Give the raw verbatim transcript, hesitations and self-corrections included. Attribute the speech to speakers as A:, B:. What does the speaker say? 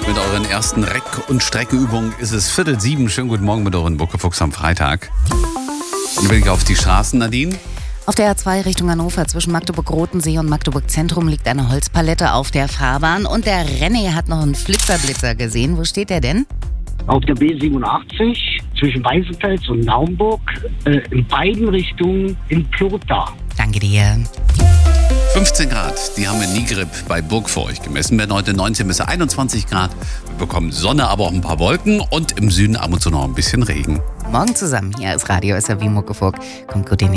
A: Mit euren ersten Reck- und Streckeübungen ist es Viertel sieben. Schönen guten Morgen mit euren Buckefuchs am Freitag. Und Blick auf die Straßen, Nadine.
B: Auf der A zwei Richtung Hannover zwischen Magdeburg-Rotensee und Magdeburg-Zentrum liegt eine Holzpalette auf der Fahrbahn. Und der René hat noch einen Flitterblitzer gesehen. Wo steht der denn?
C: Auf der B siebenundachtzig zwischen Weißenfels und Naumburg, äh, in beiden Richtungen in Plota.
B: Danke dir.
A: fünfzehn Grad, die haben wir in Nigrib bei Burg für euch gemessen. Wir werden heute neunzehn bis einundzwanzig Grad. Wir bekommen Sonne, aber auch ein paar Wolken und im Süden ab und zu noch ein bisschen Regen.
B: Morgen zusammen. Hier ist Radio S R W Muckefuck. Kommt gut in die